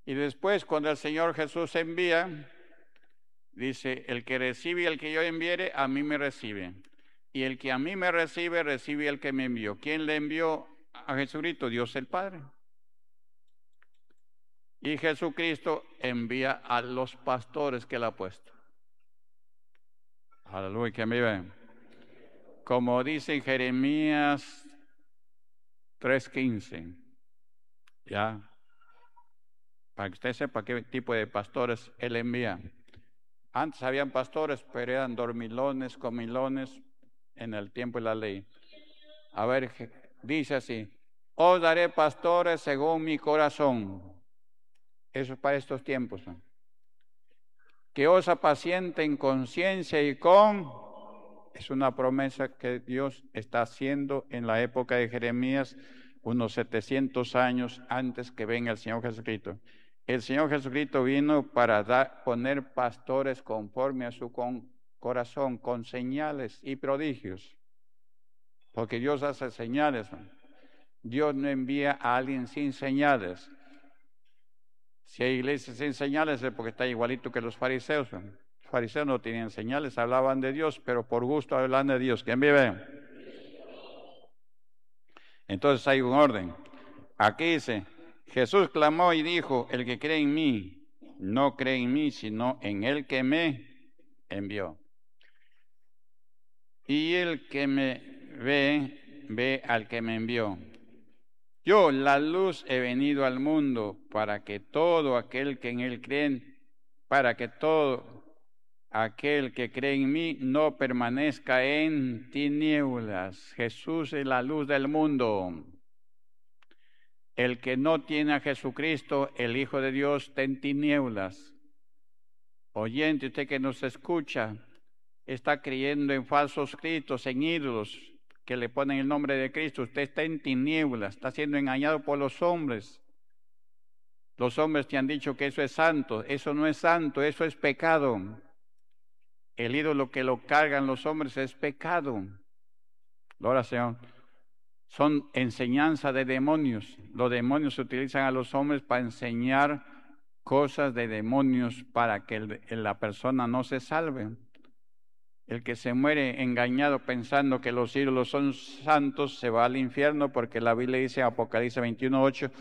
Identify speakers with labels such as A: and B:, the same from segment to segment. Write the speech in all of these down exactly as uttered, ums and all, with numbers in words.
A: Y después, cuando el Señor Jesús envía, dice, el que recibe y el que yo enviere, a mí me recibe. Y el que a mí me recibe, recibe el que me envió. ¿Quién le envió a Jesucristo? Dios el Padre. Y Jesucristo envía a los pastores que él ha puesto. Aleluya, que me ven. Como dice en Jeremías tres quince, ya, para que usted sepa qué tipo de pastores él envía. Antes habían pastores, pero eran dormilones, comilones en el tiempo de la ley. A ver, dice así, os daré pastores según mi corazón. Eso es para estos tiempos, ¿no? Que os apacienten con ciencia y con... Es una promesa que Dios está haciendo en la época de Jeremías, unos setecientos años antes que venga el Señor Jesucristo. El Señor Jesucristo vino para dar, poner pastores conforme a su con, corazón, con señales y prodigios. Porque Dios hace señales, ¿no? Dios no envía a alguien sin señales. Si hay iglesias sin señales es porque está igualito que los fariseos, ¿no? Los fariseos no tenían señales, hablaban de Dios, pero por gusto hablan de Dios. ¿Quién vive? Entonces hay un orden. Aquí dice, Jesús clamó y dijo, el que cree en mí, no cree en mí, sino en el que me envió. Y el que me ve, ve al que me envió. Yo, la luz, he venido al mundo para que todo aquel que en él cree, para que todo aquel que cree en mí no permanezca en tinieblas. Jesús es la luz del mundo. El que no tiene a Jesucristo, el Hijo de Dios, está en tinieblas. Oyente, usted que nos escucha, está creyendo en falsos cristos, en ídolos que le ponen el nombre de Cristo. Usted está en tinieblas, está siendo engañado por los hombres. Los hombres te han dicho que eso es santo. Eso no es santo, eso es pecado. El ídolo que lo cargan los hombres es pecado. Gloria al Señor. Son enseñanza de demonios. Los demonios utilizan a los hombres para enseñar cosas de demonios para que el, la persona no se salve. El que se muere engañado pensando que los ídolos son santos se va al infierno, porque la Biblia dice en Apocalipsis veintiuno ocho,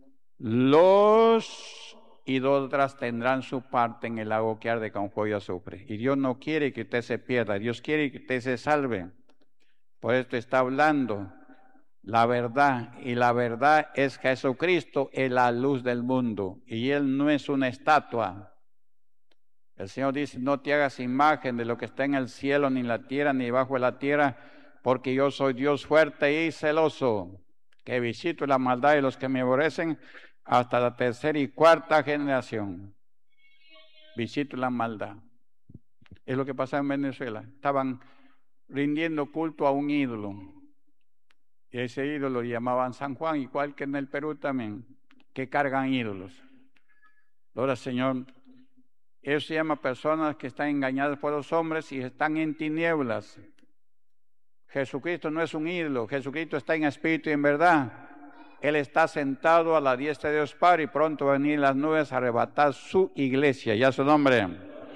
A: los idólatras tendrán su parte en el lago que arde con fuego y azufre. Y Dios no quiere que usted se pierda, Dios quiere que usted se salve. Por esto está hablando la verdad, y la verdad es Jesucristo, es la luz del mundo, y Él no es una estatua. El Señor dice, no te hagas imagen de lo que está en el cielo, ni en la tierra, ni bajo de la tierra, porque yo soy Dios fuerte y celoso, que visito la maldad de los que me aborrecen hasta la tercera y cuarta generación. Visito la maldad. Es lo que pasaba en Venezuela. Estaban rindiendo culto a un ídolo. Y ese ídolo lo llamaban San Juan, igual que en el Perú también, que cargan ídolos. Ahora, Señor, eso se llama personas que están engañadas por los hombres y están en tinieblas. Jesucristo no es un ídolo, Jesucristo está en espíritu y en verdad. Él está sentado a la diestra de Dios Padre y pronto va a venir las nubes a arrebatar su iglesia. Ya su nombre.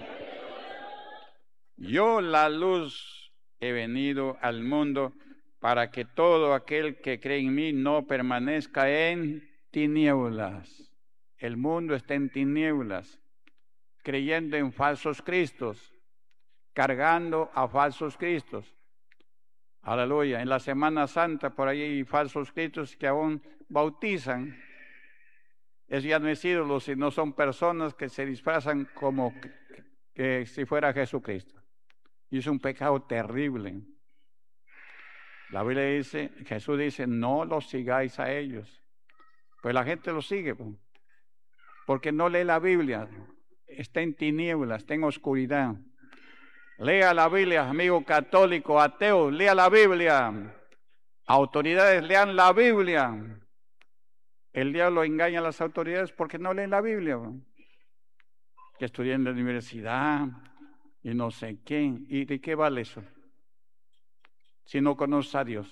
A: Yo, la luz, he venido al mundo para que todo aquel que cree en mí no permanezca en tinieblas. El mundo está en tinieblas, creyendo en falsos cristos, cargando a falsos cristos. Aleluya. En la Semana Santa por ahí hay falsos cristos que aún bautizan. Eso ya no es ídolo, sino son personas que se disfrazan como que, que si fuera Jesucristo. Y es un pecado terrible. La Biblia dice, Jesús dice, no los sigáis a ellos. Pues la gente los sigue, porque no lee la Biblia. Está en tinieblas, está en oscuridad. Lea la Biblia, amigo católico, ateo, lea la Biblia. Autoridades, lean la Biblia. El diablo engaña a las autoridades porque no leen la Biblia. Que estudian en la universidad y no sé qué. ¿Y de qué vale eso? Si no conoces a Dios.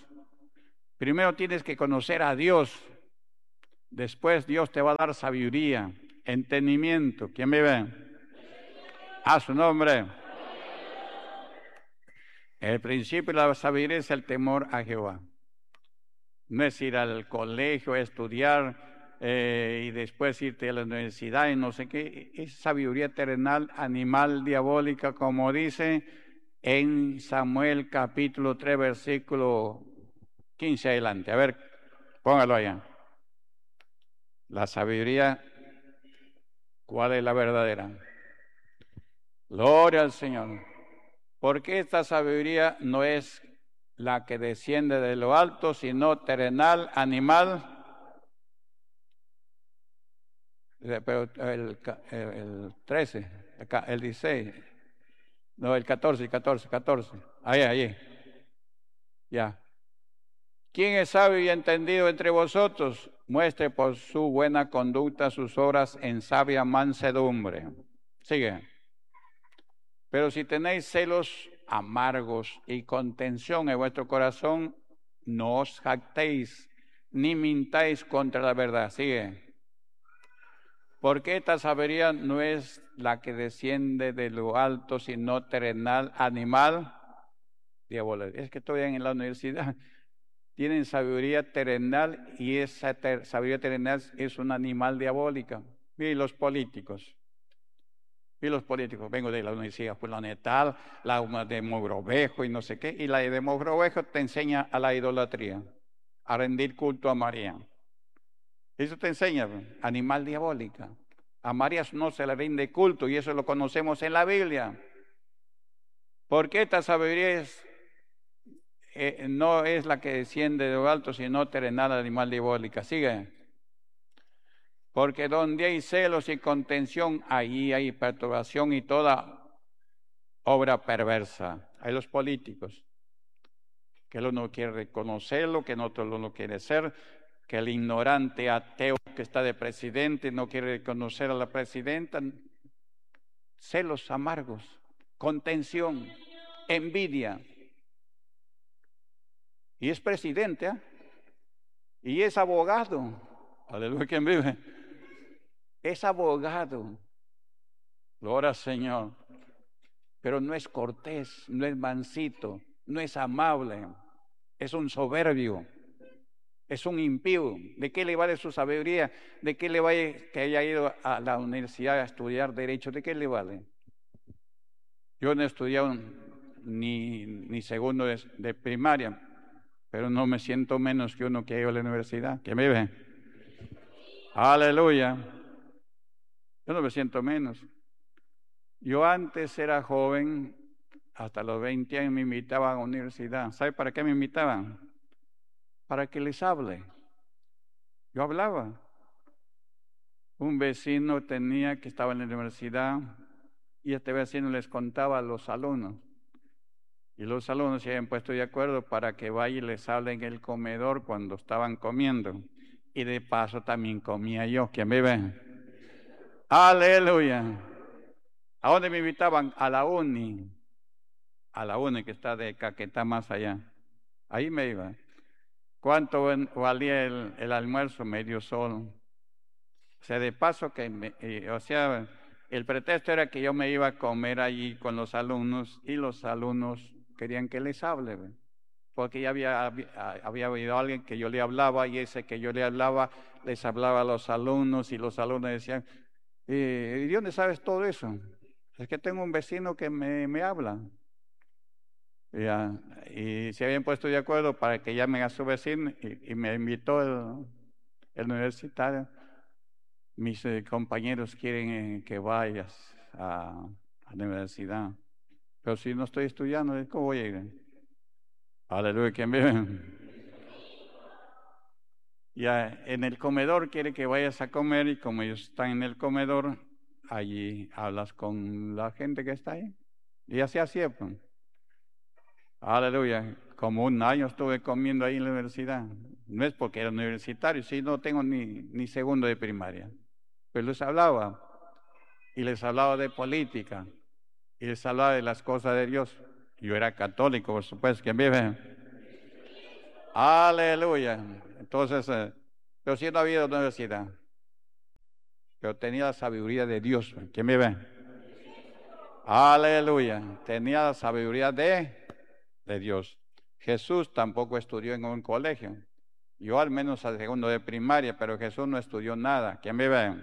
A: Primero tienes que conocer a Dios. Después Dios te va a dar sabiduría. entendimiento. ¿Quién vive? A su nombre. El principio de la sabiduría es el temor a Jehová. No es ir al colegio a estudiar eh, y después irte a la universidad y no sé qué. Es sabiduría terrenal, animal, diabólica, como dice en Samuel capítulo tres, versículo quince adelante. A ver, póngalo allá. La sabiduría, ¿cuál es la verdadera? Gloria al Señor. Porque esta sabiduría no es la que desciende de lo alto, sino terrenal, animal. Pero el, el, el trece, el dieciséis, no, el catorce, catorce, catorce. Ahí, ahí. Ya. ¿Quién es sabio y entendido entre vosotros? Muestre por su buena conducta sus obras en sabia mansedumbre. Sigue. Pero si tenéis celos amargos y contención en vuestro corazón, no os jactéis ni mintáis contra la verdad. Sigue. Porque esta sabiduría no es la que desciende de lo alto, sino terrenal, animal, diabólico. Es que todavía en la universidad tienen sabiduría terrenal y esa ter sabiduría terrenal es un animal diabólica. Y los políticos. Y los políticos, vengo de la universidad Fulaneta, la de Mogrovejo y no sé qué, y la de Mogrovejo te enseña a la idolatría, a rendir culto a María. Eso te enseña, animal diabólica. A María no se le rinde culto y eso lo conocemos en la Biblia. Porque esta sabiduría es, eh, no es la que desciende de lo alto, sino terrenal, animal diabólica. Sigue. Porque donde hay celos y contención, ahí hay perturbación y toda obra perversa. Hay los políticos, que uno no quiere reconocerlo, que no otro no quiere ser, que el ignorante ateo que está de presidente no quiere reconocer a la presidenta. Celos amargos, contención, envidia. Y es presidente, ¿eh? Y es abogado. Aleluya, ¿quién vive? Es abogado. Gloria al Señor. Pero no es cortés, no es mansito, no es amable, es un soberbio, es un impío. ¿De qué le vale su sabiduría? ¿De qué le vale que haya ido a la universidad a estudiar derecho? ¿De qué le vale? Yo no he estudiado ni, ni segundo de, de primaria, pero no me siento menos que uno que ha ido a la universidad. ¿Quién me ve? Aleluya. Yo no me siento menos. Yo antes era joven, hasta los veinte años me invitaban a la universidad. ¿Sabe para qué me invitaban? Para que les hable. Yo hablaba. Un vecino tenía que estaba en la universidad y este vecino les contaba a los alumnos. Y los alumnos se habían puesto de acuerdo para que vaya y les hable en el comedor cuando estaban comiendo. Y de paso también comía yo. ¿Quién me ve? Aleluya. ¿A dónde me invitaban? A la uni. A la uni que está de Caquetá más allá. Ahí me iba. ¿Cuánto valía el, el almuerzo? Medio sol. O sea, de paso que, me, eh, o sea, el pretexto era que yo me iba a comer allí con los alumnos y los alumnos querían que les hable, ¿ve? Porque ya había, había, había habido alguien que yo le hablaba y ese que yo le hablaba les hablaba a los alumnos y los alumnos decían, eh, ¿y de dónde sabes todo eso? Es que tengo un vecino que me, me habla. Ya, y se habían puesto de acuerdo para que llamen a su vecino y, y me invitó el, el universitario. Mis eh, compañeros quieren eh, que vayas a, a la universidad, pero si no estoy estudiando, ¿cómo voy a ir? Aleluya, ¿quién vive? Ya en el comedor quiere que vayas a comer y como ellos están en el comedor, allí hablas con la gente que está ahí. Y así hacía, pues. Aleluya. Como un año estuve comiendo ahí en la universidad. No es porque era universitario, sí, no tengo ni, ni segundo de primaria. Pero les hablaba. Y les hablaba de política. Y les hablaba de las cosas de Dios. Yo era católico, por supuesto, ¿quién vive? Aleluya. Entonces, eh, pero sí no ha habido universidad. pero tenía la sabiduría de Dios. ¿Quién me ve? Aleluya. Tenía la sabiduría de, de Dios. Jesús tampoco estudió en un colegio. Yo al menos al segundo de primaria, pero Jesús no estudió nada. ¿Quién me ve?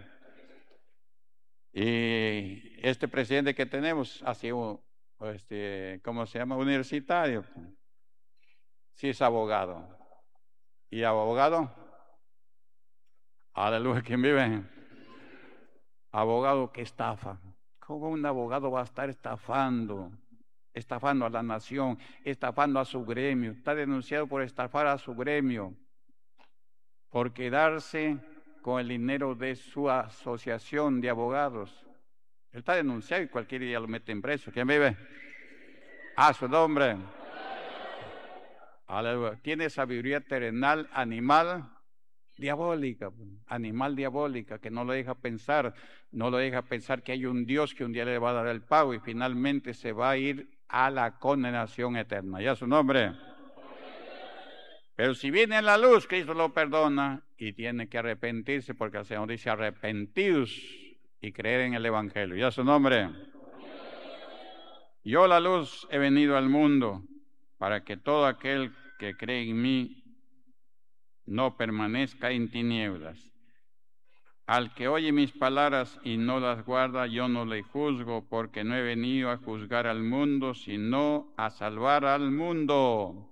A: Y este presidente que tenemos ha sido, este, ¿cómo se llama? Universitario. Sí es abogado. ¿Y abogado? Aleluya, ¿quién vive? Abogado que estafa. ¿Cómo un abogado va a estar estafando? Estafando a la nación, estafando a su gremio. Está denunciado por estafar a su gremio, por quedarse con el dinero de su asociación de abogados. Él está denunciado y cualquier día lo meten preso. ¿Quién vive? A su nombre. Aleluya. Tiene sabiduría terrenal, animal, diabólica, animal diabólica, que no lo deja pensar, no lo deja pensar que hay un Dios que un día le va a dar el pago y finalmente se va a ir a la condenación eterna. Ya su nombre. Pero si viene en la luz, Cristo lo perdona y tiene que arrepentirse porque el Señor dice arrepentidos y creer en el Evangelio. Ya su nombre. Yo la luz he venido al mundo para que todo aquel que cree en mí no permanezca en tinieblas. Al que oye mis palabras y no las guarda, yo no le juzgo, porque no he venido a juzgar al mundo, sino a salvar al mundo.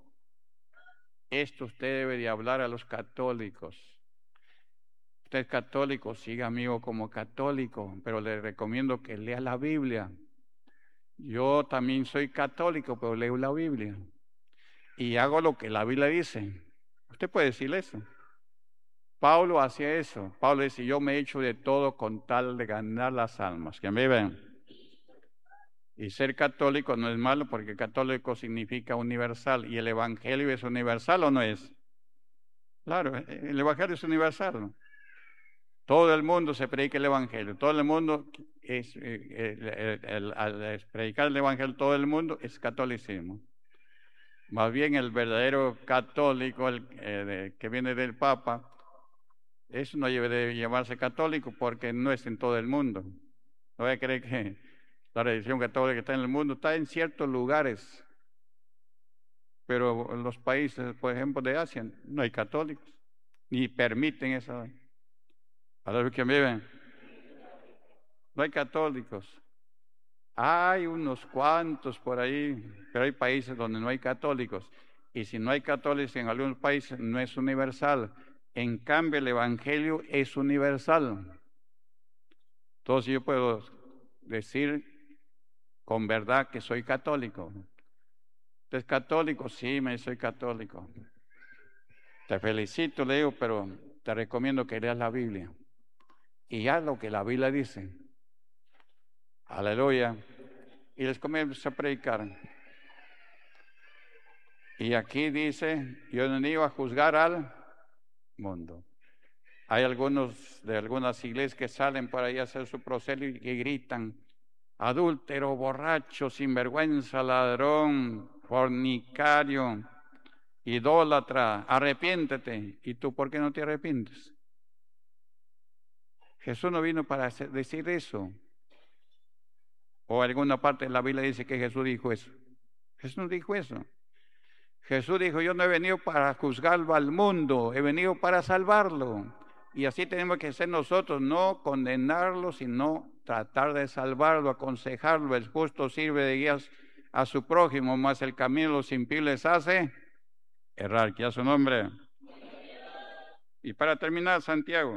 A: Esto usted debe de hablar a los católicos. Usted es católico, siga amigo como católico, pero le recomiendo que lea la Biblia. Yo también soy católico, pero leo la Biblia. Y hago lo que la Biblia dice. Usted puede decirle eso. Pablo hacía eso. Pablo dice, yo me he hecho de todo con tal de ganar las almas. ¿Que me ven? Y ser católico no es malo porque católico significa universal. ¿Y el Evangelio es universal o no es? Claro, el Evangelio es universal. Todo el mundo se predica el Evangelio. Todo el mundo es, eh, el, el, el, el predicar el Evangelio, todo el mundo es catolicismo. Más bien el verdadero católico, el eh, que viene del Papa, eso no debe llamarse católico porque no es en todo el mundo. No voy a creer que la religión católica está en el mundo, está en ciertos lugares, pero en los países, por ejemplo, de Asia, no hay católicos, ni permiten eso. A los que viven, no hay católicos. Hay unos cuantos por ahí, pero hay países donde no hay católicos. Y si no hay católicos en algunos países, no es universal. En cambio, el Evangelio es universal. Entonces yo puedo decir con verdad que soy católico. ¿Usted es católico? Sí, me soy católico. Te felicito, le digo, pero te recomiendo que leas la Biblia. Y haz lo que la Biblia dice. Aleluya. Y les comienzo a predicar. Y aquí dice, yo no iba a juzgar al mundo. Hay algunos de algunas iglesias que salen por ahí a hacer su proselio y gritan, adúltero, borracho, sinvergüenza, ladrón, fornicario, idólatra, arrepiéntete. ¿Y tú por qué no te arrepientes? Jesús no vino para hacer, decir eso. O alguna parte de la Biblia dice que Jesús dijo eso. Jesús no dijo eso. Jesús dijo, yo no he venido para juzgarlo al mundo, he venido para salvarlo. Y así tenemos que ser nosotros, no condenarlo, sino tratar de salvarlo, aconsejarlo. El justo sirve de guías a su prójimo, mas el camino de los impíos les hace errar. ¿Qué es su nombre? Y para terminar, Santiago.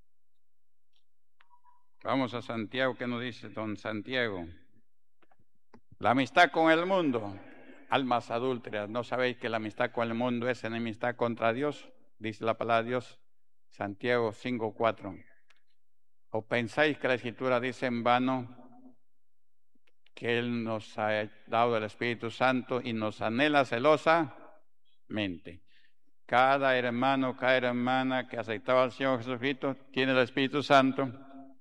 A: Vamos a Santiago, ¿qué nos dice don Santiago? La amistad con el mundo, almas adúlteras. ¿No sabéis que la amistad con el mundo es enemistad contra Dios? Dice la palabra de Dios, Santiago cinco cuatro. ¿O pensáis que la Escritura dice en vano que Él nos ha dado el Espíritu Santo y nos anhela celosamente? Cada hermano, cada hermana que ha aceptado al Señor Jesucristo tiene el Espíritu Santo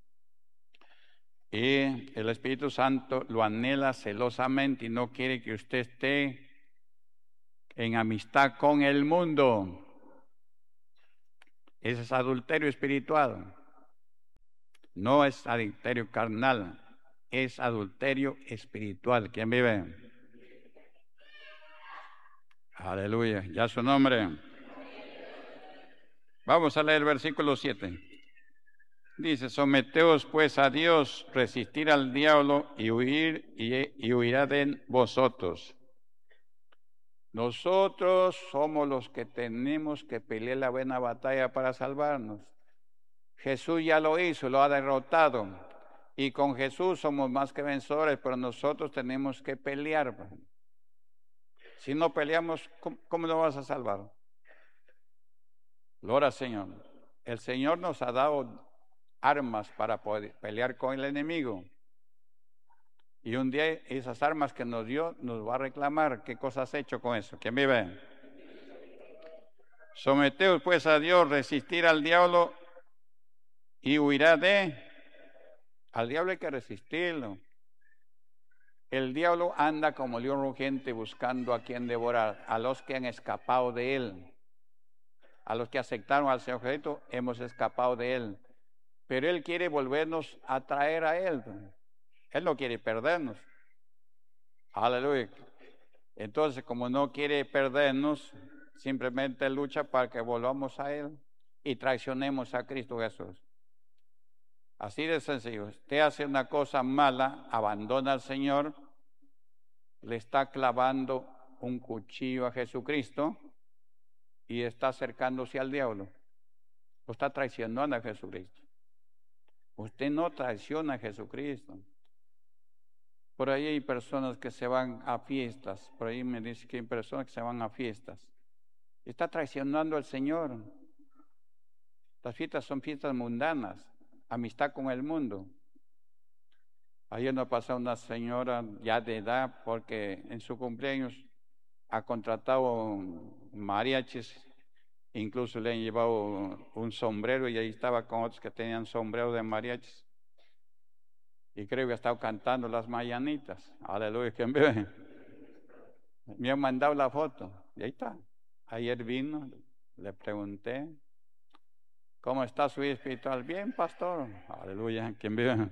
A: y el Espíritu Santo lo anhela celosamente y no quiere que usted esté en amistad con el mundo. Ese es adulterio espiritual. No es adulterio carnal, es adulterio espiritual. ¿Quién vive? Aleluya, ya su nombre. Vamos a leer el versículo siete. Dice, someteos pues a Dios, resistir al diablo y huir y, y huirá de vosotros. Nosotros somos los que tenemos que pelear la buena batalla para salvarnos. Jesús ya lo hizo, lo ha derrotado. Y con Jesús somos más que vencedores, pero nosotros tenemos que pelear. Si no peleamos, ¿cómo, cómo nos vas a salvar? Gloria al Señor. El Señor nos ha dado armas para poder pelear con el enemigo. Y un día esas armas que nos dio nos va a reclamar. ¿Qué cosas has hecho con eso? ¿Quién vive? Someteos pues a Dios, resistir al diablo y huirá de... Al diablo hay que resistirlo. El diablo anda como león rugiente buscando a quien devorar, a los que han escapado de él. A los que aceptaron al Señor Jesucristo, hemos escapado de él. Pero él quiere volvernos a traer a él. Él no quiere perdernos. Aleluya. Entonces, como no quiere perdernos, simplemente lucha para que volvamos a él y traicionemos a Cristo Jesús. Así de sencillo. Usted hace una cosa mala, abandona al Señor, le está clavando un cuchillo a Jesucristo y está acercándose al diablo. O está traicionando a Jesucristo. Usted no traiciona a Jesucristo. Por ahí hay personas que se van a fiestas. Por ahí me dice que hay personas que se van a fiestas. Está traicionando al Señor. Las fiestas son fiestas mundanas. Amistad con el mundo. Ayer nos pasó una señora ya de edad porque en su cumpleaños ha contratado mariachis, incluso le han llevado un sombrero y ahí estaba con otros que tenían sombrero de mariachis. Y creo que ha estado cantando las mañanitas. Aleluya, ¿quién ve? Me han mandado la foto y ahí está. Ayer vino, le pregunté, ¿cómo está su vida espiritual? Bien, pastor. Aleluya, ¿quién vive?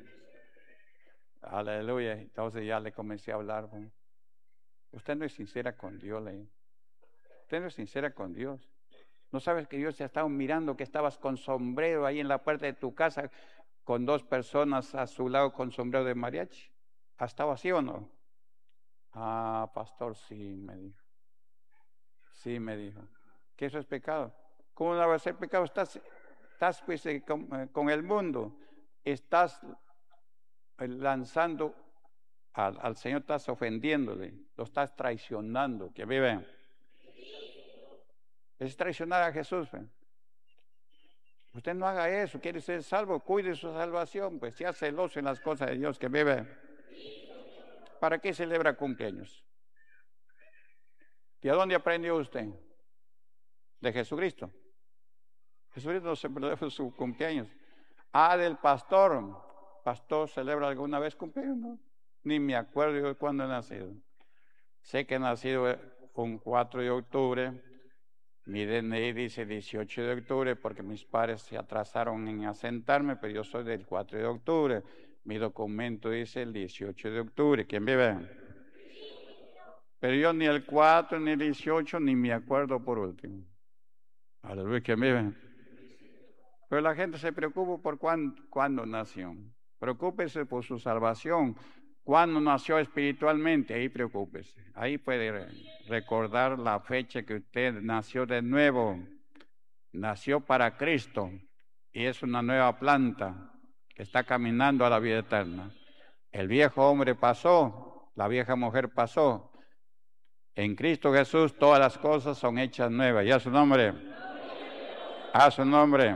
A: Aleluya. Entonces ya le comencé a hablar. Usted no es sincera con Dios, ¿le? Usted no es sincera con Dios. ¿No sabes que Dios te ha estado mirando que estabas con sombrero ahí en la puerta de tu casa con dos personas a su lado con sombrero de mariachi? ¿Ha estado así o no? Ah, pastor, sí, me dijo. Sí, me dijo. ¿Que eso es pecado? ¿Cómo no va a ser pecado? Estás, estás pues eh, con, eh, con el mundo. Estás lanzando al, al Señor, estás ofendiéndole. Lo estás traicionando. Que vive. Es traicionar a Jesús. ¿eh? Usted no haga eso, quiere ser salvo, cuide su salvación, pues sea celoso en las cosas de Dios que vive. ¿Para qué celebra cumpleaños? ¿Y a dónde aprendió usted? De Jesucristo. Jesucristo no celebra su cumpleaños. Ah, del pastor. ¿Pastor celebra alguna vez cumpleaños? No. Ni me acuerdo de cuándo he nacido. Sé que he nacido un cuatro de octubre. Mi D N I dice dieciocho de octubre porque mis padres se atrasaron en asentarme, pero yo soy del cuatro de octubre. Mi documento dice el dieciocho de octubre. ¿Quién vive? Pero yo ni el cuatro, ni el dieciocho, ni me acuerdo por último. Aleluya, ¿quién vive? Pero la gente se preocupa por cuándo, cuándo nació. Preocúpese por su salvación. Cuando nació espiritualmente, ahí preocúpese. Ahí puede recordar la fecha que usted nació de nuevo. Nació para Cristo y es una nueva planta que está caminando a la vida eterna. El viejo hombre pasó, la vieja mujer pasó. En Cristo Jesús todas las cosas son hechas nuevas. ¿Y a su nombre? A su nombre.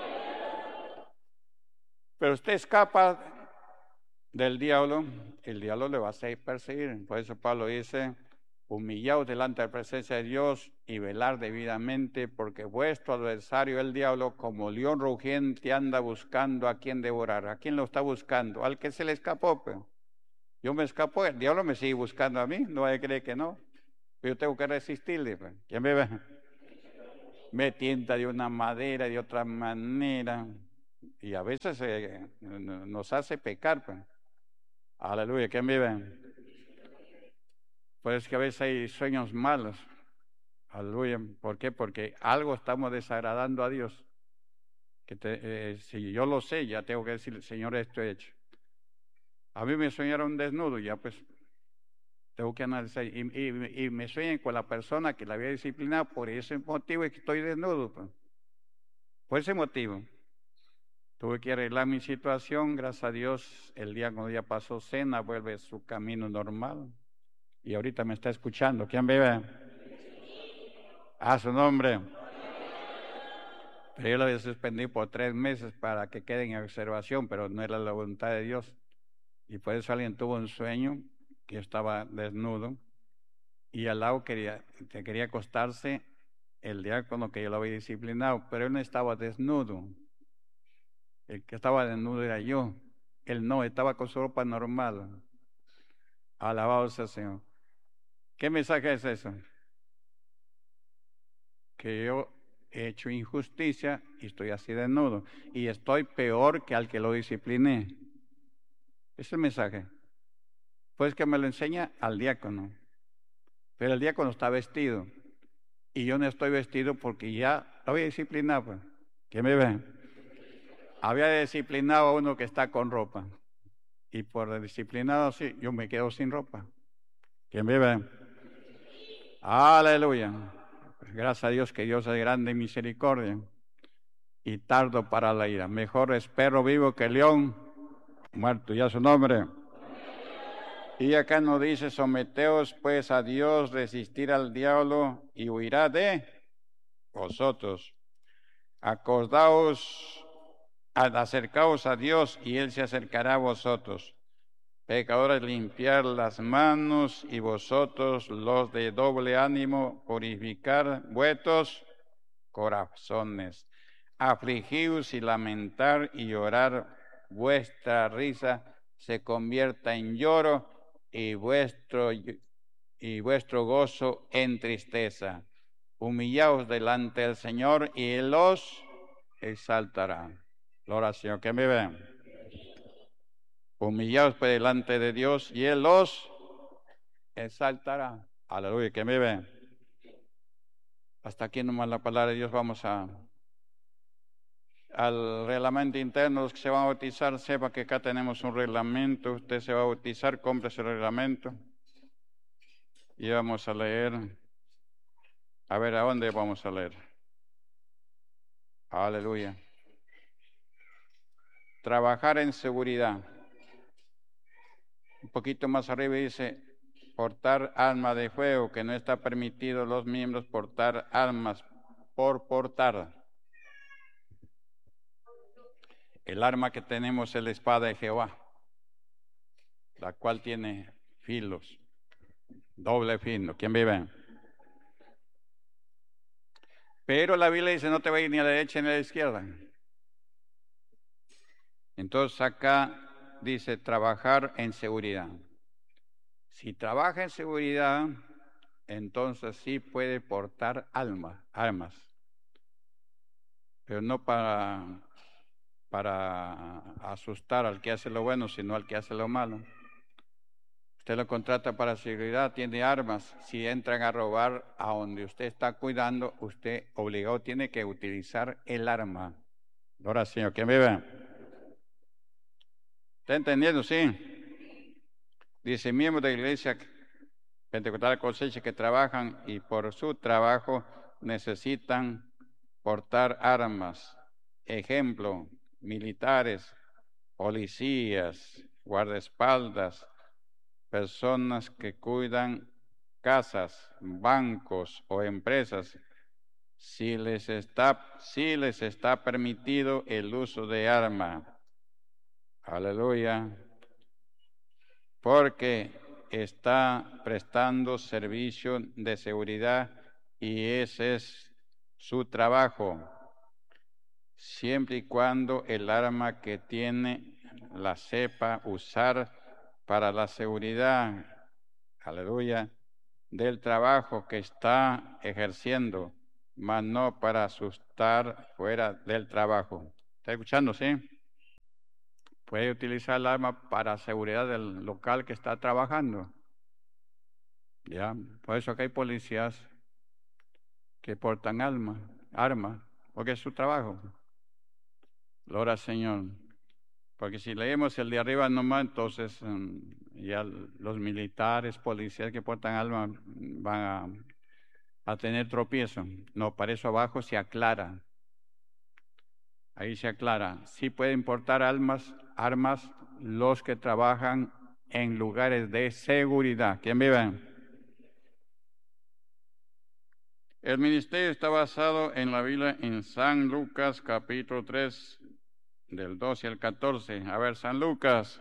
A: Pero usted escapa del diablo, el diablo le va a hacer perseguir. Por eso Pablo dice, humillaos delante de la presencia de Dios y velar debidamente, porque vuestro adversario, el diablo, como león rugiente, anda buscando a quien devorar. ¿A quién lo está buscando? Al que se le escapó. Pues. Yo me escapó, el diablo me sigue buscando a mí, no hay que creer que no. Pero yo tengo que resistirle. Pues. ¿Quién me ve? Me tienta de una manera, de otra manera. y a veces eh, nos hace pecar. Pues. Aleluya, ¿quién vive? Pues que a veces hay sueños malos. Aleluya, ¿por qué? Porque algo estamos desagradando a Dios. Que te, eh, si yo lo sé, ya tengo que decir, Señor, esto he hecho. A mí me soñaron desnudo, ya pues tengo que analizar. Y, y, y me sueñan con la persona que la había disciplinado, por ese motivo es que estoy desnudo. Pues. Por ese motivo. Tuve que arreglar mi situación, gracias a Dios, el día cuando ya pasó cena, vuelve a su camino normal. Y ahorita me está escuchando. ¿Quién vive? A su nombre. Pero yo lo había suspendido por tres meses para que quede en observación, pero no era la voluntad de Dios. Y por eso alguien tuvo un sueño que yo estaba desnudo y al lado quería, que quería acostarse el diácono que yo lo había disciplinado, pero él no estaba desnudo. El que estaba desnudo era yo. Él no, estaba con su ropa normal. Alabado sea el Señor. ¿Qué mensaje es eso? Que yo he hecho injusticia y estoy así desnudo. Y estoy peor que al que lo discipliné. Ese es el mensaje. Pues que me lo enseña al diácono. Pero el diácono está vestido. Y yo no estoy vestido porque ya lo había disciplinado. Pues. ¿Quién me ve? Había disciplinado a uno que está con ropa. Y por disciplinado así, yo me quedo sin ropa. ¿Quién me ve? Aleluya. Gracias a Dios que Dios es grande en misericordia y tardo para la ira. Mejor es perro vivo que león muerto, ya su nombre. Y acá nos dice, someteos pues a Dios, resistir al diablo y huirá de vosotros. Acordaos, acercaos a Dios y Él se acercará a vosotros. Pecadores, limpiar las manos y vosotros los de doble ánimo, purificar vuestros corazones. Afligíos y lamentar y llorar, vuestra risa se convierta en lloro y vuestro, y vuestro gozo en tristeza. Humillaos delante del Señor y Él os exaltará. La oración que me ven. Humillaos pues delante de Dios y Él los exaltará. Aleluya, que me ven. Hasta aquí nomás la palabra de Dios. Vamos a al reglamento interno. Los que se van a bautizar, sepa que acá tenemos un reglamento. Usted se va a bautizar, compre ese reglamento. Y vamos a leer. A ver, ¿a dónde vamos a leer? Aleluya. Trabajar en seguridad. Un poquito más arriba dice, portar arma de fuego, que no está permitido los miembros portar armas por portar. El arma que tenemos es la espada de Jehová, la cual tiene filos, doble filo. ¿Quién vive? Pero la Biblia dice, no te vayas ni a la derecha ni a la izquierda. Entonces acá dice, trabajar en seguridad. Si trabaja en seguridad, entonces sí puede portar alma, armas, pero no para, para asustar al que hace lo bueno, sino al que hace lo malo. Usted lo contrata para seguridad, tiene armas. Si entran a robar a donde usted está cuidando, usted obligado tiene que utilizar el arma. Ahora, señor, ¿quién vive? ¿Está entendiendo? Sí. Dice, miembros de la iglesia pentecostal cosecha que trabajan y por su trabajo necesitan portar armas. Ejemplo, militares, policías, guardaespaldas, personas que cuidan casas, bancos o empresas, si les está, si les está permitido el uso de arma. Aleluya. Porque está prestando servicio de seguridad y ese es su trabajo, siempre y cuando el arma que tiene la sepa usar para la seguridad, aleluya, del trabajo que está ejerciendo, mas no para asustar fuera del trabajo. ¿Está escuchando, sí? Puede utilizar el arma para seguridad del local que está trabajando. Ya, por eso que hay policías que portan armas, armas, porque es su trabajo. Gloria al Señor. Porque si leemos el de arriba nomás, entonces um, ya los militares, policías que portan armas van a, a tener tropiezo. No, para eso abajo se aclara. Ahí se aclara. Sí pueden portar armas, armas los que trabajan en lugares de seguridad. ¿Quién vive? El ministerio está basado en la Biblia en San Lucas capítulo tres, del doce al catorce. A ver, San Lucas.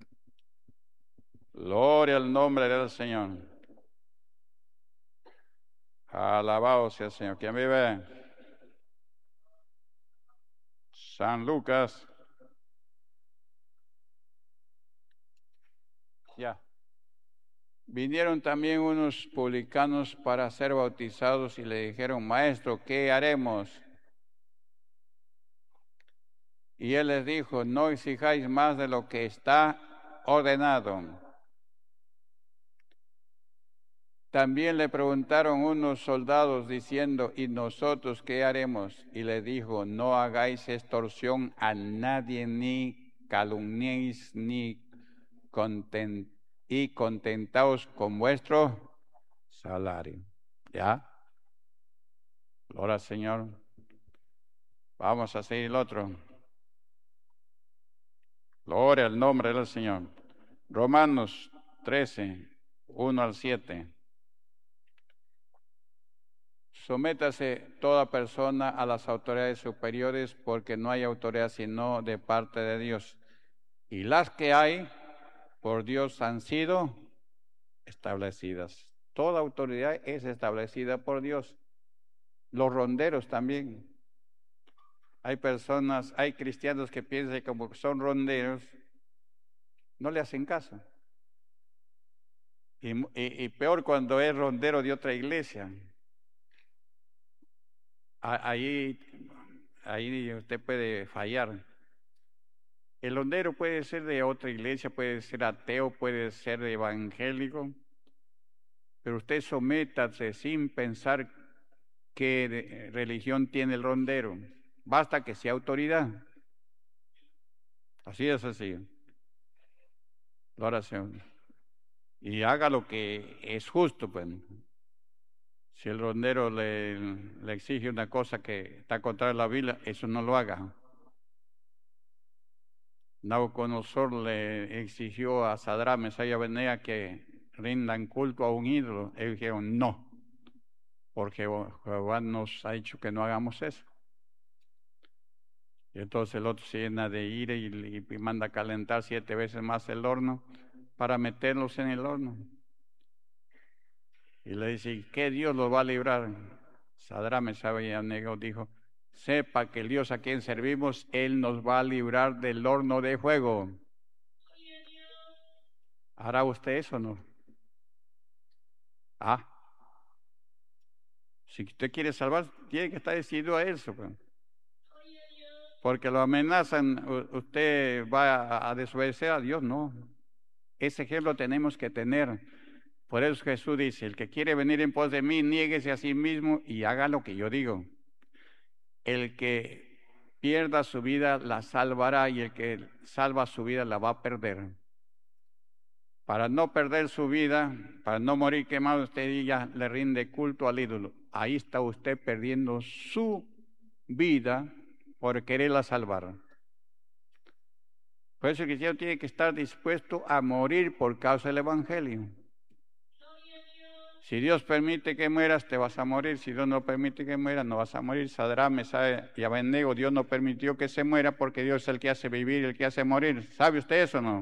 A: Gloria al nombre del Señor. Alabado sea el Señor. ¿Quién vive? San Lucas. Ya. Vinieron también unos publicanos para ser bautizados y le dijeron, maestro, ¿qué haremos? Y él les dijo, no exijáis más de lo que está ordenado. También le preguntaron unos soldados diciendo, ¿y nosotros qué haremos? Y le dijo, no hagáis extorsión a nadie, ni calumniéis, ni content y contentaos con vuestro salario. ¿Ya? Gloria al Señor. Vamos a seguir el otro. Gloria al nombre del Señor. Romanos trece, uno al siete. Sométase toda persona a las autoridades superiores, porque no hay autoridad sino de parte de Dios. Y las que hay, por Dios han sido establecidas. Toda autoridad es establecida por Dios. Los ronderos también. Hay personas, hay cristianos que piensan que como son ronderos, no le hacen caso. Y, y, y peor cuando es rondero de otra iglesia. Ahí, ahí usted puede fallar. El rondero puede ser de otra iglesia, puede ser ateo, puede ser evangélico, pero usted sométase sin pensar qué religión tiene el rondero. Basta que sea autoridad. Así es así. La oración. Y haga lo que es justo, pues. Si el rondero le, le exige una cosa que está contra la Biblia, eso no lo haga. Nabucodonosor le exigió a Sadrach, Mesach y Abednego que rindan culto a un ídolo. Ellos dijeron no, porque Jehová nos ha dicho que no hagamos eso. Y entonces el otro se llena de ira y, y manda a calentar siete veces más el horno para meterlos en el horno. Y le dice, ¿qué Dios los va a librar? Sadrach, Mesach y Abednego dijo, sepa que el Dios a quien servimos, Él nos va a librar del horno de fuego. ¿Hará usted eso o no? Ah, si usted quiere salvar, tiene que estar decidido a eso. Pues. Porque lo amenazan, usted va a desobedecer a Dios, no. Ese ejemplo tenemos que tener. Por eso Jesús dice, el que quiere venir en pos de mí, niéguese a sí mismo y haga lo que yo digo. El que pierda su vida la salvará y el que salva su vida la va a perder. Para no perder su vida, para no morir quemado, usted ya le rinde culto al ídolo. Ahí está usted perdiendo su vida por quererla salvar. Por eso el cristiano tiene que estar dispuesto a morir por causa del Evangelio. Si Dios permite que mueras, te vas a morir. Si Dios no permite que mueras, no vas a morir. Sadrach, Mesach y Abednego, Dios no permitió que se muera porque Dios es el que hace vivir y el que hace morir. ¿Sabe usted eso o no?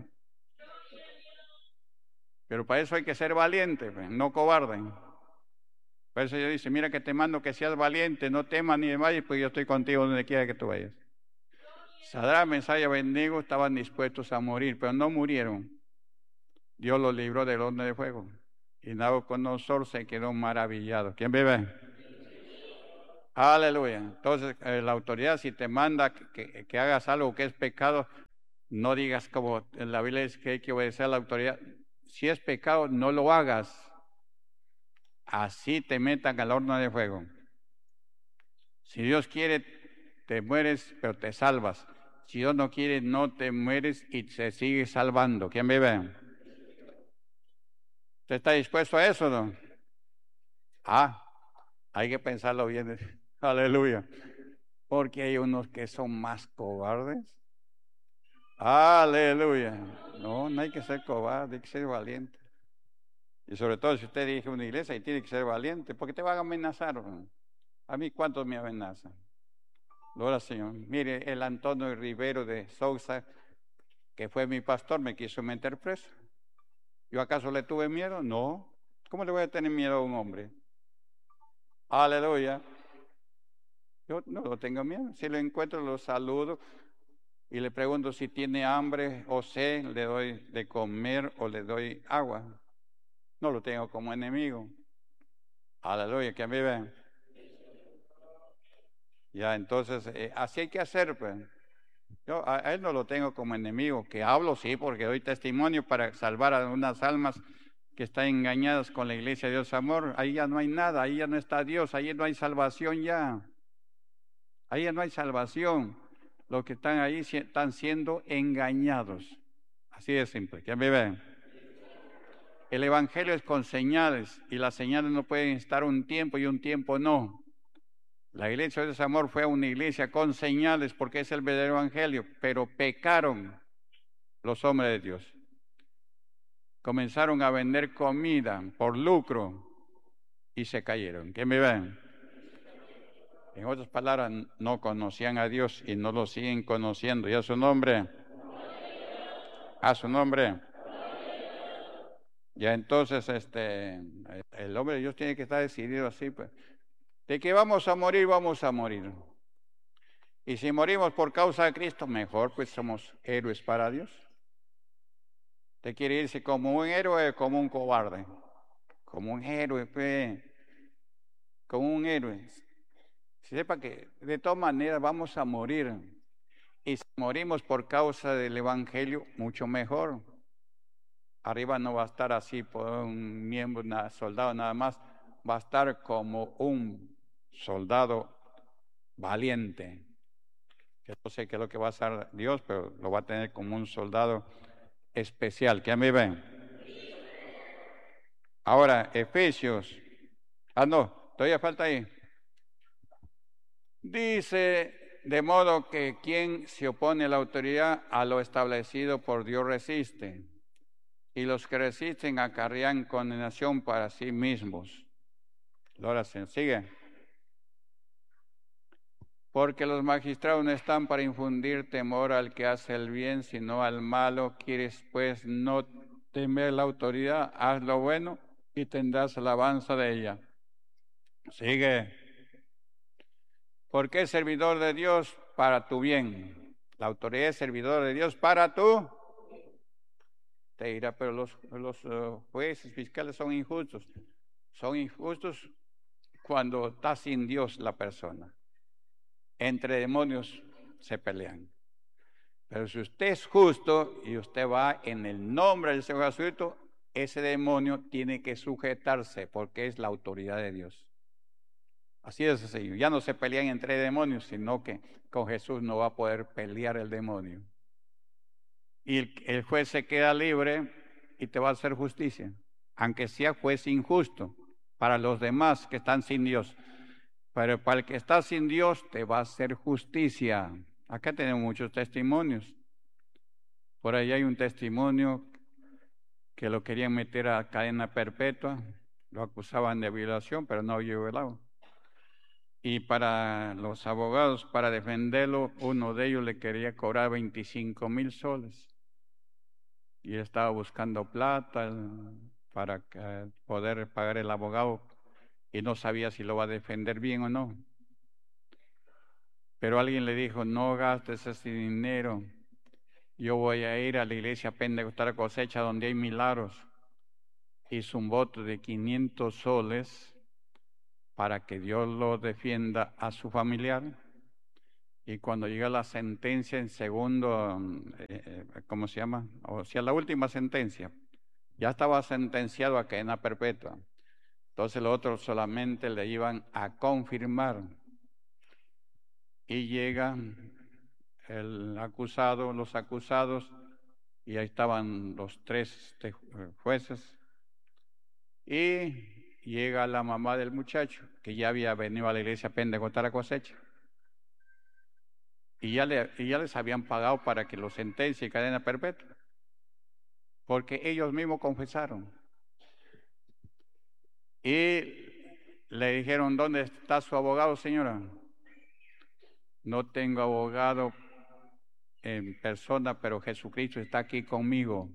A: Pero para eso hay que ser valiente, no cobarde. Por eso Dios dice, mira que te mando que seas valiente, no temas ni desmayes, porque yo estoy contigo donde quiera que tú vayas. Sadrach, Mesach y Abednego estaban dispuestos a morir, pero no murieron. Dios los libró del horno de fuego. Y Nabucodonosor se quedó maravillado. ¿Quién vive? Aleluya. Entonces, eh, la autoridad si te manda que, que, que hagas algo que es pecado, no digas como en la Biblia dice que hay que obedecer a la autoridad. Si es pecado, no lo hagas. Así te metan al horno de fuego. Si Dios quiere, te mueres, pero te salvas. Si Dios no quiere, no te mueres y se sigue salvando. ¿Quién vive? ¿Usted está dispuesto a eso, no? Ah, hay que pensarlo bien. Aleluya. Porque hay unos que son más cobardes. Aleluya. No, no hay que ser cobarde, hay que ser valiente. Y sobre todo si usted dirige una iglesia y tiene que ser valiente, porque te van a amenazar. ¿No? A mí, ¿cuántos me amenazan? Gloria al Señor. Mire, el Antonio Rivero de Sousa, que fue mi pastor, me quiso meter preso. ¿Yo acaso le tuve miedo? No. ¿Cómo le voy a tener miedo a un hombre? Aleluya. Yo no lo tengo miedo. Si lo encuentro, lo saludo y le pregunto si tiene hambre o sed, le doy de comer o le doy agua. No lo tengo como enemigo. Aleluya, que a mí ven. Ya, entonces, eh, así hay que hacer, pues. Yo a, a él no lo tengo como enemigo, que hablo, sí, porque doy testimonio para salvar a unas almas que están engañadas con la iglesia de Dios Amor. Ahí ya no hay nada, ahí ya no está Dios, ahí no hay salvación ya. Ahí ya no hay salvación. Los que están ahí están siendo engañados. Así de simple, ¿ya me ven? El evangelio es con señales y las señales no pueden estar un tiempo y un tiempo no. La iglesia de Dios Amor fue una iglesia con señales porque es el verdadero evangelio, pero pecaron los hombres de Dios. Comenzaron a vender comida por lucro y se cayeron. ¿Qué me ven? En otras palabras, no conocían a Dios y no lo siguen conociendo. ¿Y a su nombre? A su nombre. Ya entonces, este, el hombre de Dios tiene que estar decidido así, pues. De que vamos a morir, vamos a morir. Y si morimos por causa de Cristo, mejor, pues somos héroes para Dios. ¿Usted quiere irse como un héroe o como un cobarde? Como un héroe, pues. Como un héroe. Sepa que de todas maneras vamos a morir. Y si morimos por causa del Evangelio, mucho mejor. Arriba no va a estar así por un miembro, un soldado nada más. Va a estar como un soldado valiente. Yo no sé qué es lo que va a hacer Dios, pero lo va a tener como un soldado especial. ¿Qué me ven? Ahora, Efesios. Ah, no, todavía falta ahí. Dice, de modo que quien se opone a la autoridad, a lo establecido por Dios resiste. Y los que resisten acarrean condenación para sí mismos. Ahora se sigue. Porque los magistrados no están para infundir temor al que hace el bien, sino al malo. Quieres pues no temer la autoridad, haz lo bueno y tendrás alabanza de ella. Sigue. Porque es servidor de Dios para tu bien. La autoridad es servidor de Dios para tu. Te dirá, pero los, los uh, jueces fiscales son injustos. Son injustos cuando está sin Dios la persona. Entre demonios se pelean. Pero si usted es justo y usted va en el nombre del Señor Jesucristo, ese demonio tiene que sujetarse porque es la autoridad de Dios. Así es sencillo. Ya no se pelean entre demonios, sino que con Jesús no va a poder pelear el demonio. Y el, el juez se queda libre y te va a hacer justicia, aunque sea juez injusto para los demás que están sin Dios. Pero para el que está sin Dios te va a hacer justicia. Acá tenemos muchos testimonios. Por ahí hay un testimonio que lo querían meter a cadena perpetua, lo acusaban de violación, pero no había violado. Y para los abogados, para defenderlo, uno de ellos le quería cobrar veinticinco mil soles. Y él estaba buscando plata para poder pagar el abogado y no sabía si lo va a defender bien o no. Pero alguien le dijo, no gastes ese dinero, yo voy a ir a la iglesia Pentecostal Cosecha donde hay milagros. Hizo un voto de quinientos soles para que Dios lo defienda a su familiar. Y cuando llega la sentencia en segundo, eh, ¿cómo se llama? O sea, la última sentencia, ya estaba sentenciado a cadena perpetua. Entonces los otros solamente le iban a confirmar. Y llega el acusado, los acusados, y ahí estaban los tres jueces. Y llega la mamá del muchacho, que ya había venido a la iglesia a pendejotar la cosecha. Y ya, le, y ya les habían pagado para que lo sentencie en cadena perpetua, porque ellos mismos confesaron. Y le dijeron, ¿dónde está su abogado, señora? No tengo abogado en persona, pero Jesucristo está aquí conmigo.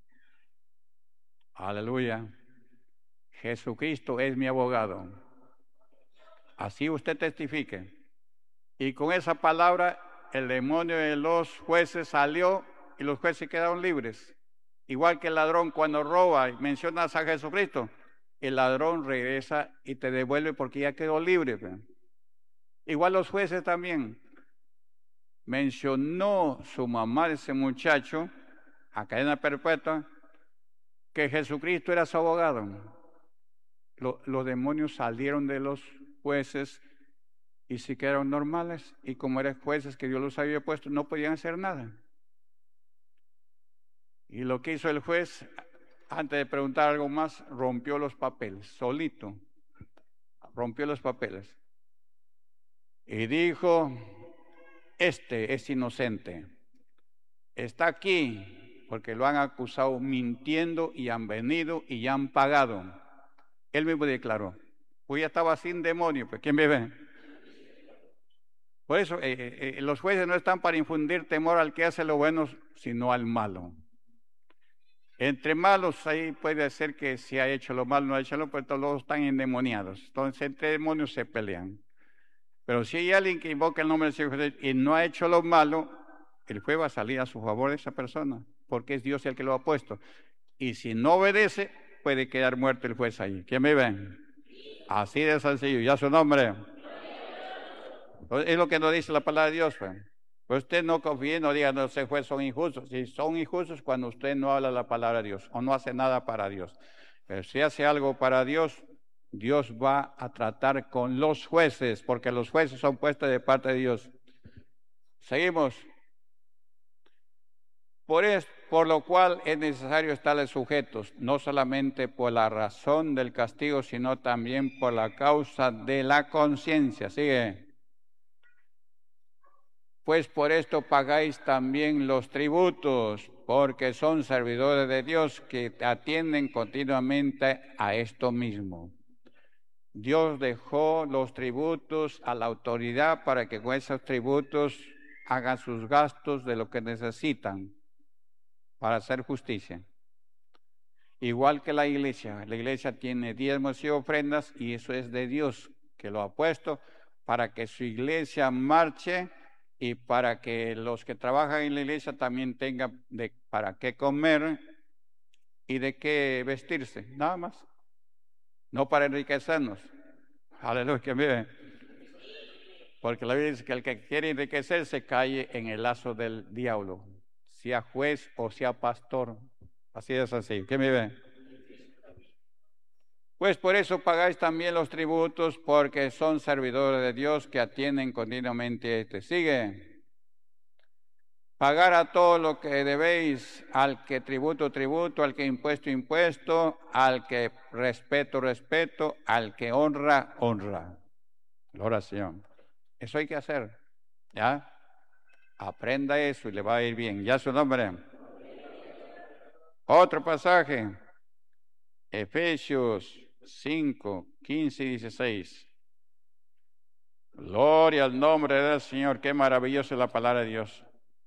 A: Aleluya. Jesucristo es mi abogado. Así usted testifique. Y con esa palabra el demonio de los jueces salió y los jueces quedaron libres. Igual que el ladrón cuando roba y mencionas a Jesucristo, el ladrón regresa y te devuelve porque ya quedó libre. Igual los jueces también. Mencionó su mamá de ese muchacho a cadena perpetua que Jesucristo era su abogado. Lo, los demonios salieron de los jueces y sí quedaron normales, y como eran jueces que Dios los había puesto, no podían hacer nada. Y lo que hizo el juez, antes de preguntar algo más, rompió los papeles, solito, rompió los papeles. Y dijo, este es inocente, está aquí porque lo han acusado mintiendo y han venido y ya han pagado. Él mismo declaró, pues ya estaba sin demonio, pues ¿quién me ve? Por eso eh, eh, los jueces no están para infundir temor al que hace lo bueno, sino al malo. Entre malos ahí puede ser que si ha hecho lo malo, no ha hecho lo, pero todos están endemoniados. Entonces entre demonios se pelean. Pero si hay alguien que invoca el nombre del Señor Jesús y no ha hecho lo malo, el juez va a salir a su favor de esa persona, porque es Dios el que lo ha puesto. Y si no obedece, puede quedar muerto el juez ahí. ¿Quién me ve? Así de sencillo, ya su nombre. Es lo que nos dice la palabra de Dios. Pues, pues usted no confíe, no diga, no, ese juez son injustos. Si son injustos cuando usted no habla la palabra de Dios o no hace nada para Dios. Pero si hace algo para Dios, Dios va a tratar con los jueces, porque los jueces son puestos de parte de Dios. Seguimos. Por, es, por lo cual es necesario estarles sujetos, no solamente por la razón del castigo, sino también por la causa de la conciencia. Sigue. Pues por esto pagáis también los tributos, porque son servidores de Dios que atienden continuamente a esto mismo. Dios dejó los tributos a la autoridad para que con esos tributos hagan sus gastos de lo que necesitan para hacer justicia. Igual que la iglesia, la iglesia tiene diezmos y ofrendas y eso es de Dios que lo ha puesto para que su iglesia marche y para que los que trabajan en la iglesia también tengan de, para qué comer y de qué vestirse, nada más. No para enriquecernos. Aleluya, mire. Porque la Biblia dice que el que quiere enriquecerse cae en el lazo del diablo, sea juez o sea pastor. Así es así. ¿Qué me ve? Pues por eso pagáis también los tributos, porque son servidores de Dios que atienden continuamente a este. Sigue. Pagar a todo lo que debéis, al que tributo, tributo, al que impuesto, impuesto, al que respeto, respeto, al que honra, honra. La oración. Eso hay que hacer, ¿ya? Aprenda eso y le va a ir bien. ¿Ya su nombre? Otro pasaje. Efesios cinco, quince y dieciséis. Gloria al nombre del Señor. Qué maravillosa es la palabra de Dios.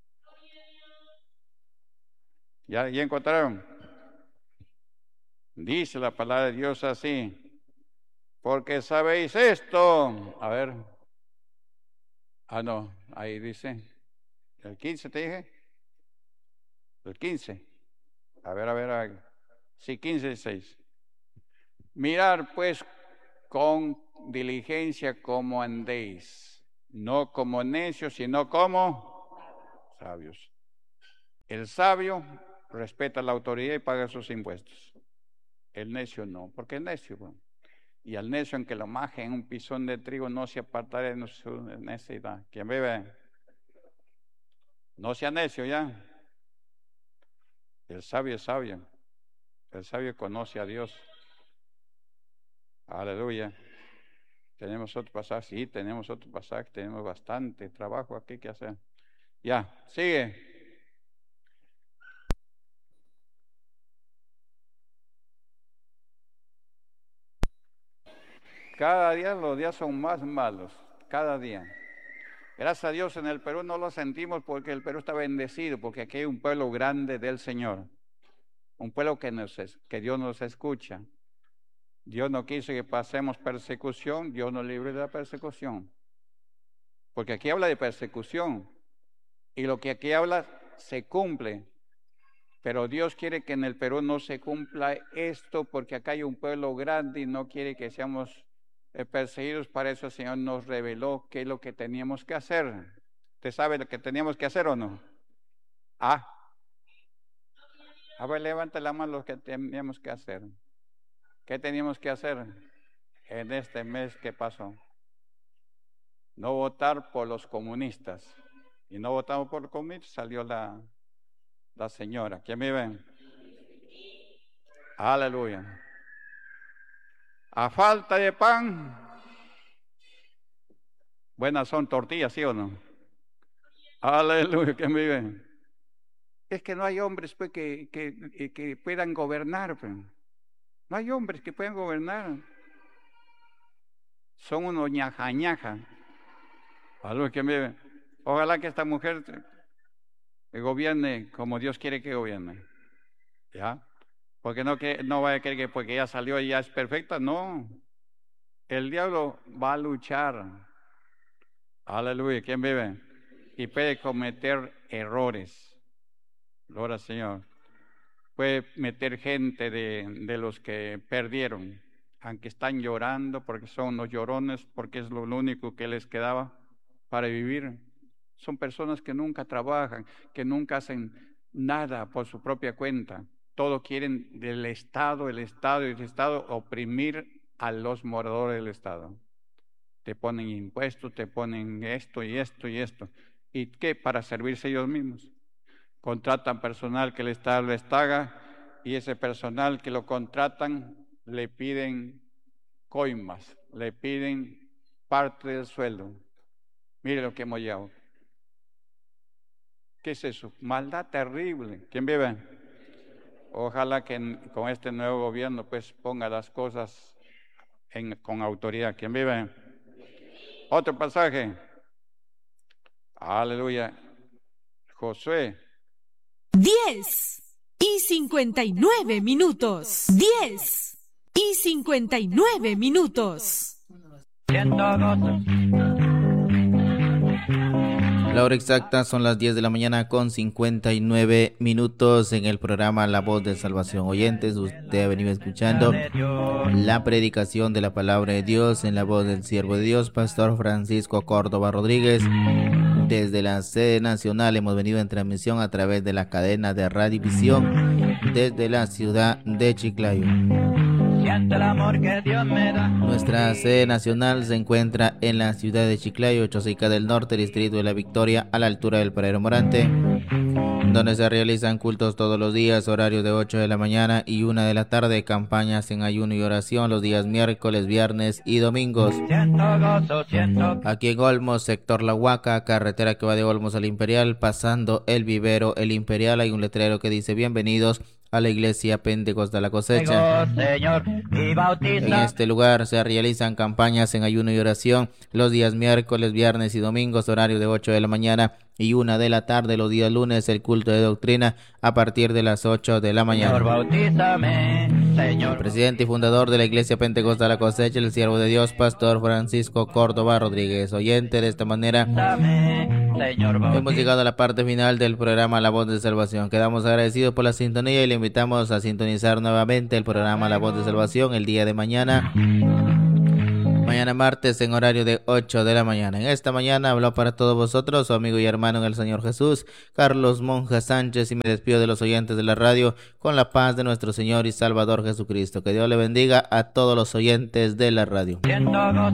A: ¿Ya, ya encontraron? Dice la palabra de Dios así. Porque sabéis esto. A ver. Ah, no. Ahí dice. ¿El quince te dije? El quince. A ver, a ver. A ver. Sí, quince y seis. Mirar pues con diligencia como andéis, no como necios, sino como sabios. El sabio respeta la autoridad y paga sus impuestos. El necio no, porque es necio. Bueno. Y al necio, en que lo maje en un pisón de trigo, no se apartará de su necesidad. ¿Quién vive? No sea necio ya. El sabio es sabio. El sabio conoce a Dios. Aleluya. ¿Tenemos otro pasaje? Sí, tenemos otro pasaje. Tenemos bastante trabajo aquí que hacer. Ya, sigue. Cada día los días son más malos. Cada día. Gracias a Dios en el Perú no lo sentimos porque el Perú está bendecido, porque aquí hay un pueblo grande del Señor. Un pueblo que, nos, que Dios nos escucha. Dios no quiso que pasemos persecución, Dios nos libre de la persecución. Porque aquí habla de persecución. Y lo que aquí habla se cumple. Pero Dios quiere que en el Perú no se cumpla esto, porque acá hay un pueblo grande y no quiere que seamos perseguidos. Para eso el Señor nos reveló qué es lo que teníamos que hacer. ¿Usted sabe lo que teníamos que hacer o no? Ah. A ver, levanta la mano los que teníamos que hacer. ¿Qué teníamos que hacer en este mes que pasó? No votar por los comunistas. Y no votamos por los comunistas, salió la, la señora. ¿Quién me ven? Aleluya. A falta de pan, buenas son tortillas, ¿sí o no? Aleluya, ¿quién me ven? Es que no hay hombres pues, que, que, que puedan gobernar. Pues. No hay hombres que puedan gobernar. Son unos ñaja ñaja. Aleluya, ¿quién me ven? Ojalá que esta mujer gobierne como Dios quiere que gobierne. ¿Ya? Porque no, que, no vaya a creer que porque ella salió y ya es perfecta. No. El diablo va a luchar. Aleluya. ¿Quién vive? Y puede cometer errores. Gloria al Señor. Puede meter gente de, de los que perdieron, aunque están llorando porque son los llorones, porque es lo, lo único que les quedaba para vivir. Son personas que nunca trabajan, que nunca hacen nada por su propia cuenta. Todo quieren del Estado, el Estado y el Estado oprimir a los moradores del Estado. Te ponen impuestos, te ponen esto y esto y esto. ¿Y qué? Para servirse ellos mismos. Contratan personal que el Estado les paga y ese personal que lo contratan le piden coimas, le piden parte del sueldo. Mire lo que hemos llevado. ¿Qué es eso? Maldad terrible. ¿Quién vive? Ojalá que en, con este nuevo gobierno pues ponga las cosas en, con autoridad. ¿Quién vive? Otro pasaje. Aleluya. Josué.
B: Diez y cincuenta y nueve minutos. Diez y cincuenta y nueve minutos.
C: La hora exacta son las diez de la mañana con cincuenta y nueve minutos en el programa La Voz de Salvación. Oyentes, usted ha venido escuchando la predicación de la palabra de Dios en la voz del siervo de Dios, Pastor Francisco Córdoba Rodríguez. Desde la sede nacional hemos venido en transmisión a través de la cadena de Radivisión desde la ciudad de Chiclayo. El amor que Dios me da. Nuestra sede nacional se encuentra en la ciudad de Chiclayo, Chosica del Norte, distrito de La Victoria, a la altura del Paradero Morante, donde se realizan cultos todos los días, horarios de ocho de la mañana y una de la tarde, campañas en ayuno y oración los días miércoles, viernes y domingos. Aquí en Olmos, sector La Huaca, carretera que va de Olmos al Imperial, pasando el vivero El Imperial, hay un letrero que dice bienvenidos a la iglesia Pentecostal La Cosecha. En este lugar se realizan campañas en ayuno y oración los días miércoles, viernes y domingos, horario de ocho de la mañana y una de la tarde. Los días lunes el culto de doctrina a partir de las ocho de la mañana. Señor, bautízame, Señor. Presidente y fundador de la iglesia Pentecostal La Cosecha, el siervo de Dios, Pastor Francisco Córdoba Rodríguez. Oyente, de esta manera Señor, hemos llegado a la parte final del programa La Voz de Salvación. Quedamos agradecidos por la sintonía y le invitamos a sintonizar nuevamente el programa La Voz de Salvación el día de mañana Mañana martes en horario de ocho de la mañana. En esta mañana habló para todos vosotros su amigo y hermano en el Señor Jesús, Carlos Monja Sánchez, y me despido de los oyentes de la radio con la paz de nuestro Señor y Salvador Jesucristo. Que Dios le bendiga a todos los oyentes de la radio.